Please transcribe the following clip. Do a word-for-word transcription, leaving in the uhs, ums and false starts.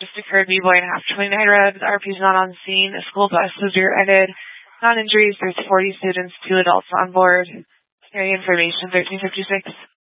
just occurred, B-Boy and half twenty-nine Road. The R P is not on scene. A school bus was rear-ended. Non-injuries, there's forty students, two adults on board. Carrying information, thirteen fifty-six.